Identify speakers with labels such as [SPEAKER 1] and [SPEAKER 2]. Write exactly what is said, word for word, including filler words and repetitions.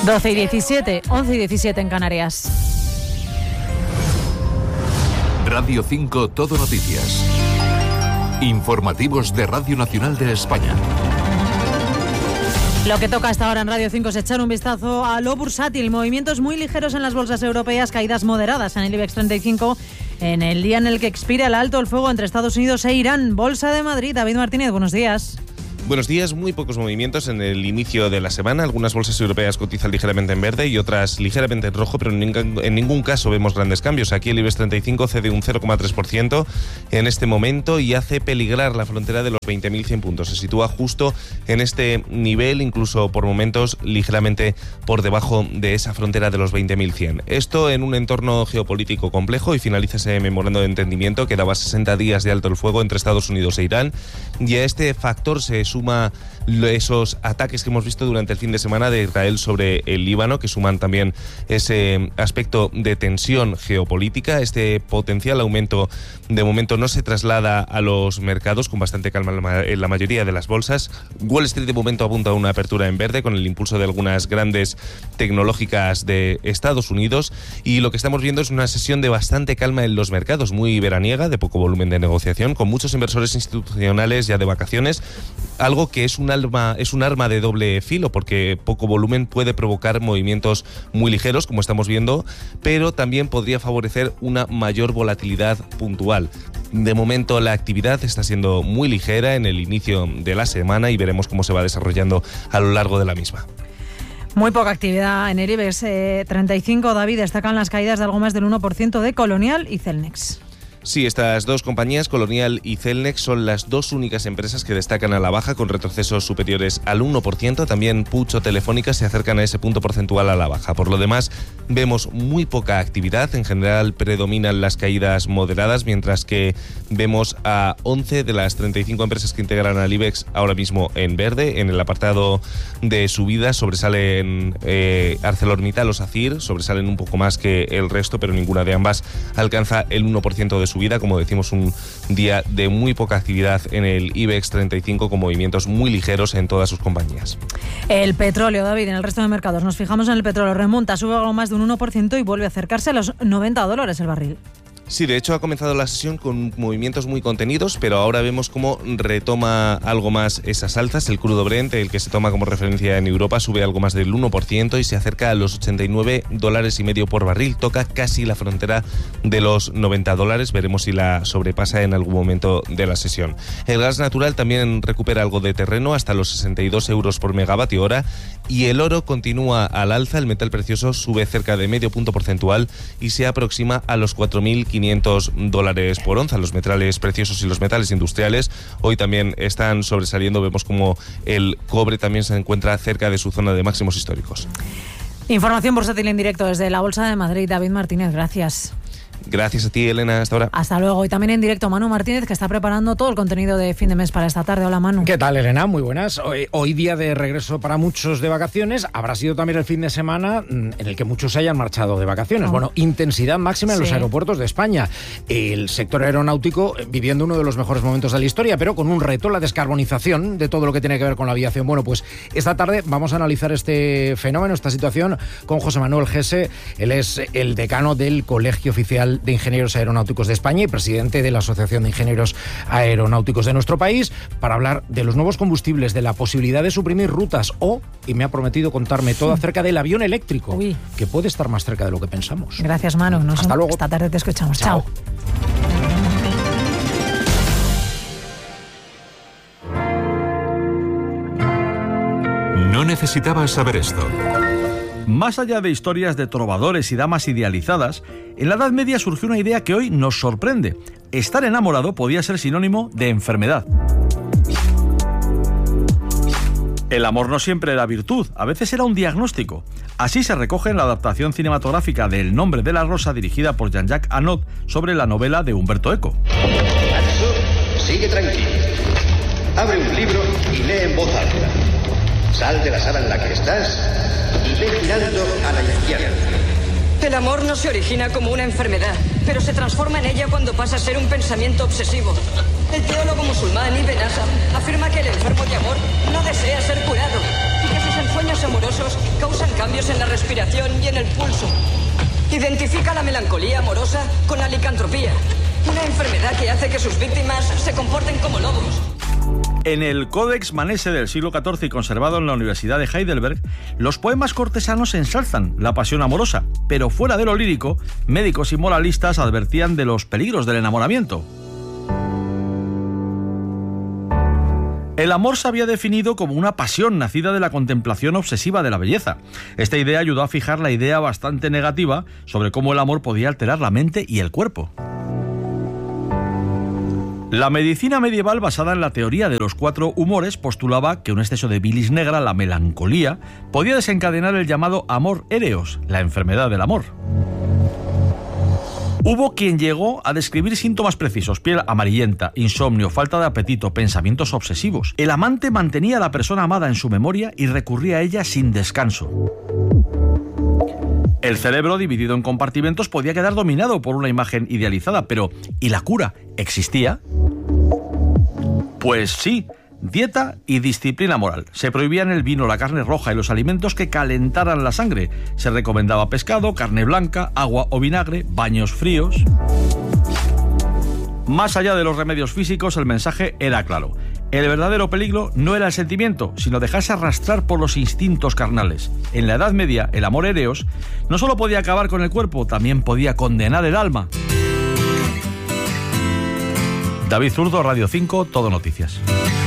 [SPEAKER 1] doce y diecisiete, once y diecisiete en Canarias.
[SPEAKER 2] Radio cinco Todo Noticias. Informativos de Radio Nacional de España.
[SPEAKER 1] Lo que toca hasta ahora en Radio cinco es echar un vistazo a lo bursátil. Movimientos muy ligeros en las bolsas europeas, caídas moderadas en el IBEX treinta y cinco en el día en el que expira el alto el fuego entre Estados Unidos e Irán. Bolsa de Madrid, David Martínez, buenos días.
[SPEAKER 3] Buenos días, muy pocos movimientos en el inicio de la semana. Algunas bolsas europeas cotizan ligeramente en verde y otras ligeramente en rojo, pero en ningún, en ningún caso vemos grandes cambios. Aquí el IBEX treinta y cinco cede un cero coma tres por ciento en este momento y hace peligrar la frontera de los veinte mil cien puntos. Se sitúa justo en este nivel, incluso por momentos ligeramente por debajo de esa frontera de los veinte mil cien. Esto en un entorno geopolítico complejo, y finaliza ese memorando de entendimiento que daba sesenta días de alto el fuego entre Estados Unidos e Irán, y a este factor se suma esos ataques que hemos visto durante el fin de semana de Israel sobre el Líbano, que suman también ese aspecto de tensión geopolítica. Este potencial aumento de momento no se traslada a los mercados, con bastante calma en la mayoría de las bolsas. Wall Street de momento apunta a una apertura en verde con el impulso de algunas grandes tecnológicas de Estados Unidos, y lo que estamos viendo es una sesión de bastante calma en los mercados, muy veraniega, de poco volumen de negociación, con muchos inversores institucionales ya de vacaciones, algo que es un arma, es un arma de doble filo, porque poco volumen puede provocar movimientos muy ligeros, como estamos viendo, pero también podría favorecer una mayor volatilidad puntual. De momento la actividad está siendo muy ligera en el inicio de la semana y veremos cómo se va desarrollando a lo largo de la misma.
[SPEAKER 1] Muy poca actividad en el IBEX eh, treinta y cinco, David. Destacan las caídas de algo más del uno por ciento de Colonial y Celnex.
[SPEAKER 3] Sí, estas dos compañías, Colonial y Celnex, son las dos únicas empresas que destacan a la baja, con retrocesos superiores al uno por ciento. También Puig o Telefónica se acercan a ese punto porcentual a la baja. Por lo demás, vemos muy poca actividad. En general predominan las caídas moderadas, mientras que vemos a once de las treinta y cinco empresas que integran al IBEX ahora mismo en verde. En el apartado de subidas sobresalen eh, ArcelorMittal o SACIR, sobresalen un poco más que el resto, pero ninguna de ambas alcanza el uno por ciento de subida. Como decimos, un día de muy poca actividad en el IBEX treinta y cinco, con movimientos muy ligeros en todas sus compañías.
[SPEAKER 1] El petróleo, David, en el resto de mercados. Nos fijamos en el petróleo. Remonta, sube algo más de un uno por ciento y vuelve a acercarse a los noventa dólares el barril.
[SPEAKER 3] Sí, de hecho ha comenzado la sesión con movimientos muy contenidos, pero ahora vemos cómo retoma algo más esas alzas. El crudo Brent, el que se toma como referencia en Europa, sube algo más del uno por ciento y se acerca a los ochenta y nueve dólares y medio por barril. Toca casi la frontera de los noventa dólares. Veremos si la sobrepasa en algún momento de la sesión. El gas natural también recupera algo de terreno hasta los sesenta y dos euros por megavatio hora, y el oro continúa al alza. El metal precioso sube cerca de medio punto porcentual y se aproxima a los cuatro mil quinientos dólares por onza. Los metales preciosos y los metales industriales hoy también están sobresaliendo. Vemos como el cobre también se encuentra cerca de su zona de máximos históricos.
[SPEAKER 1] Información bursátil en directo desde la Bolsa de Madrid. David Martínez, gracias.
[SPEAKER 3] Gracias a ti, Elena, hasta ahora.
[SPEAKER 1] Hasta luego. Y también en directo Manu Martínez, que está preparando todo el contenido de fin de mes para esta tarde. Hola, Manu.
[SPEAKER 4] ¿Qué tal, Elena? Muy buenas. Hoy, hoy día de regreso para muchos de vacaciones. Habrá sido también el fin de semana en el que muchos se hayan marchado de vacaciones. Oh. Bueno, intensidad máxima en sí. los aeropuertos de España. El sector aeronáutico viviendo uno de los mejores momentos de la historia, pero con un reto, la descarbonización de todo lo que tiene que ver con la aviación. Bueno, pues esta tarde vamos a analizar este fenómeno, esta situación, con José Manuel Gese. Él es el decano del Colegio Oficial de Ingenieros Aeronáuticos de España y presidente de la Asociación de Ingenieros Aeronáuticos de nuestro país, para hablar de los nuevos combustibles, de la posibilidad de suprimir rutas o, y me ha prometido contarme todo acerca del avión eléctrico, Uy. que puede estar más cerca de lo que pensamos.
[SPEAKER 1] Gracias, Manu. Nos
[SPEAKER 4] Hasta luego.
[SPEAKER 1] Esta tarde te escuchamos. Chao. Chao.
[SPEAKER 2] No necesitabas saber esto.
[SPEAKER 5] Más allá de historias de trovadores y damas idealizadas, en la Edad Media surgió una idea que hoy nos sorprende. Estar enamorado podía ser sinónimo de enfermedad. El amor no siempre era virtud, a veces era un diagnóstico. Así se recoge en la adaptación cinematográfica de El nombre de la rosa, dirigida por Jean-Jacques Annaud, sobre la novela de Humberto Eco.
[SPEAKER 6] Nacho, sigue tranquilo. Abre un libro y lee en voz alta. Sal de la sala en la que estás y ve girando a la izquierda.
[SPEAKER 7] El amor no se origina como una enfermedad, pero se transforma en ella cuando pasa a ser un pensamiento obsesivo. El teólogo musulmán Ibn Hazm afirma que el enfermo de amor no desea ser curado y que sus ensueños amorosos causan cambios en la respiración y en el pulso. Identifica la melancolía amorosa con la licantropía, una enfermedad que hace que sus víctimas se comporten como lobos.
[SPEAKER 5] En el Codex Manesse del siglo catorce y conservado en la Universidad de Heidelberg, los poemas cortesanos ensalzan la pasión amorosa, pero fuera de lo lírico, médicos y moralistas advertían de los peligros del enamoramiento. El amor se había definido como una pasión nacida de la contemplación obsesiva de la belleza. Esta idea ayudó a fijar la idea bastante negativa sobre cómo el amor podía alterar la mente y el cuerpo. La medicina medieval, basada en la teoría de los cuatro humores, postulaba que un exceso de bilis negra, la melancolía, podía desencadenar el llamado amor éreos, la enfermedad del amor. Hubo quien llegó a describir síntomas precisos: piel amarillenta, insomnio, falta de apetito, pensamientos obsesivos. El amante mantenía a la persona amada en su memoria y recurría a ella sin descanso. El cerebro, dividido en compartimentos, podía quedar dominado por una imagen idealizada, pero ¿y la cura existía? Pues sí. Dieta y disciplina moral. Se prohibían el vino, la carne roja y los alimentos que calentaran la sangre. Se recomendaba pescado, carne blanca, agua o vinagre, baños fríos. Más allá de los remedios físicos, el mensaje era claro. El verdadero peligro no era el sentimiento, sino dejarse arrastrar por los instintos carnales. En la Edad Media, el amor éreos no solo podía acabar con el cuerpo, también podía condenar el alma. David Zurdo, Radio cinco, Todo Noticias.